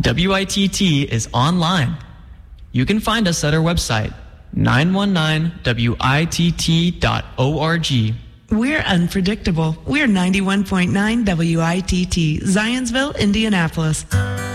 WITT is online. You can find us at our website, 919witt.org. We're unpredictable. We're 91.9 WITT, Zionsville, Indianapolis.